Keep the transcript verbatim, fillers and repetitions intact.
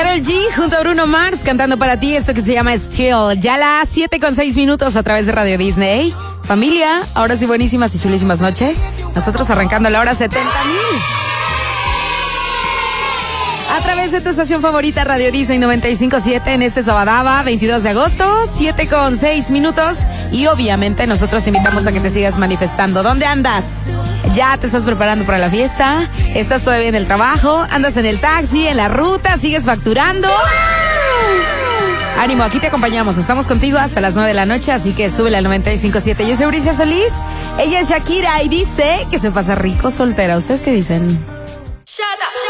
Karol G junto a Bruno Mars cantando para ti esto que se llama Still. Ya las siete con seis minutos a través de Radio Disney. Familia, ahora sí buenísimas y chulísimas noches. Nosotros arrancando la hora setenta mil. A través de tu estación favorita Radio Disney noventa y cinco punto siete en este Sabadaba, veintidós de agosto, siete con seis minutos. Y obviamente nosotros te invitamos a que te sigas manifestando. ¿Dónde andas? ¿Ya te estás preparando para la fiesta? ¿Estás todavía en el trabajo? ¿Andas en el taxi, en la ruta? ¿Sigues facturando? Ánimo, aquí te acompañamos. Estamos contigo hasta las nueve de la noche, así que súbele al noventa y cinco punto siete. Yo soy Bricia Solís, ella es Shakira y dice que se pasa rico soltera. ¿Ustedes qué dicen? Shut up.